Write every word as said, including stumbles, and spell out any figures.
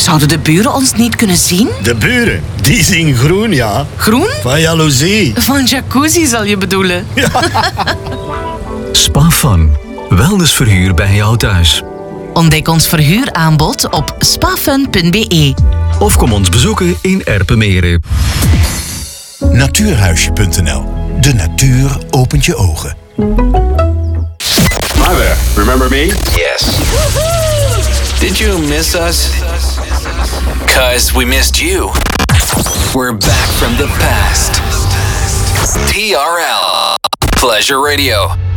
Zouden de buren ons niet kunnen zien? De buren, die zien groen, ja. Groen? Van jaloezie. Van jacuzzi zal je bedoelen. Ja. Spa Fun. Wellnessverhuur bij jou thuis. Ontdek ons verhuuraanbod op spafun punt b e. Of kom ons bezoeken in Erpenmeren. Natuurhuisje punt n l. De natuur opent je ogen. Hi there. Remember me? Yes. Did you miss us? Cause we missed you. We're back from the past. T R L. Pleasure Radio.